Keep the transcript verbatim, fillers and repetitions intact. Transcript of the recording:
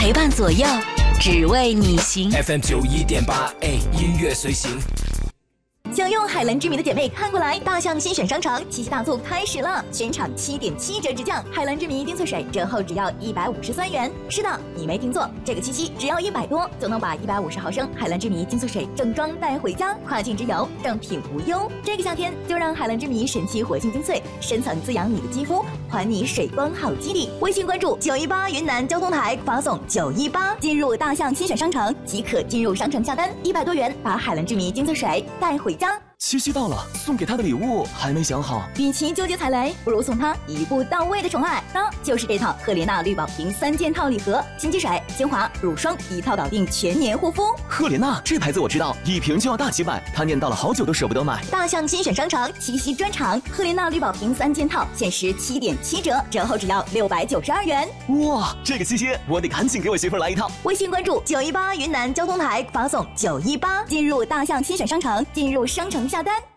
陪伴左右，只为你行。 F M 九一点八，哎，音乐随行。 想用海蓝之谜的姐妹看过来，大象新选商城七夕大促开始了，全场七点七折直降，海蓝之谜丁翠水折后只要一百五十三元。是的，你没听错，这个七夕只要一百多就能把一百五十毫升海蓝之谜丁翠水正装带回家，跨境之游，正品无忧。这个夏天就让海蓝之谜神奇活性精粹深层滋养你的肌肤，还你水光好肌理。微信关注九一八云南交通台，发送九一八进入大象新选商城即可进入商城下单，一百多元把海蓝之谜精粹水带回家。 七夕到了，送给他的礼物还没想好。 与其纠结踩雷，不如送他一步到位的宠爱，那就是这套赫莲娜绿宝瓶三件套礼盒，新机水、精华、乳霜一套搞定全年护肤。 赫莲娜这牌子我知道，一瓶就要大几百，他念叨了好久都舍不得买。 大象新选商城七夕专场，赫莲娜绿宝瓶三件套限时七点七折，折后只要六百九十二元。 哇，这个七夕我得赶紧给我媳妇来一套。 微信关注九一八云南交通台，发送九一八进入大象新选商城，进入商城下单。